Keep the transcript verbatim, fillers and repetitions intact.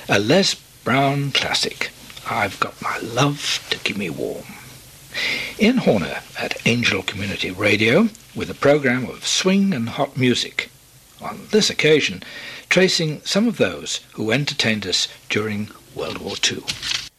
a Les Brown classic, I've Got My Love to Keep Me Warm. Ian Horner at Angel Community Radio with a programme of swing and hot music, on this occasion tracing some of those who entertained us during World War Two.